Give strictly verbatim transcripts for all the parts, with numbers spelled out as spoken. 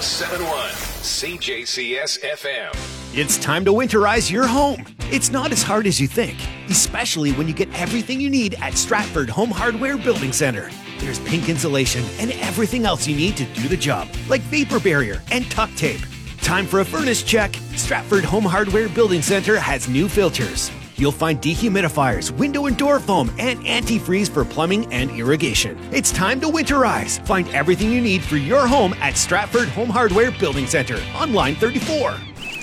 seven point one C J C S F M. It's time to winterize your home. It's not as hard as you think, especially when you get everything you need at Stratford Home Hardware Building Center. There's pink insulation and everything else you need to do the job, like vapor barrier and tuck tape. Time for a furnace check. Stratford Home Hardware Building Center has new filters. You'll find dehumidifiers, window and door foam, and antifreeze for plumbing and irrigation. It's time to winterize. Find everything you need for your home at Stratford Home Hardware Building Center on line thirty-four.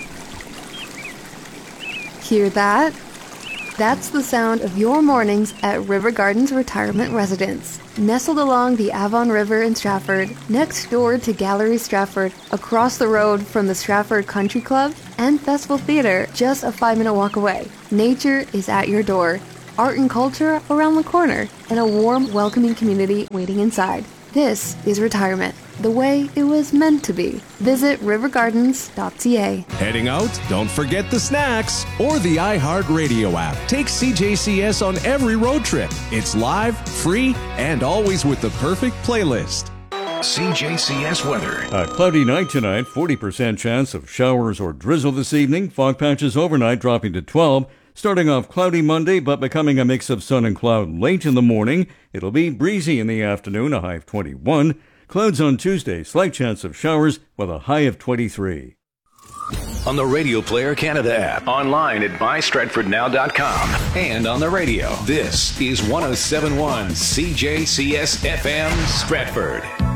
Hear that? That's the sound of your mornings at River Gardens Retirement Residence. Nestled along the Avon River in Stratford, next door to Gallery Stratford, across the road from the Stratford Country Club and Festival Theater, just a five-minute walk away. Nature is at your door, art and culture around the corner, and a warm, welcoming community waiting inside. This is retirement, the way it was meant to be. Visit river gardens dot c a. Heading out? Don't forget the snacks or the iHeartRadio app. Take C J C S on every road trip. It's live, free, and always with the perfect playlist. C J C S weather. A cloudy night tonight, forty percent chance of showers or drizzle this evening. Fog patches overnight dropping to twelve. Starting off cloudy Monday, but becoming a mix of sun and cloud late in the morning. It'll be breezy in the afternoon, a high of twenty-one. Clouds on Tuesday, slight chance of showers with a high of twenty-three. On the Radio Player Canada app, online at buy stratford now dot com, and on the radio. This is one oh seven point one C J C S F M Stratford.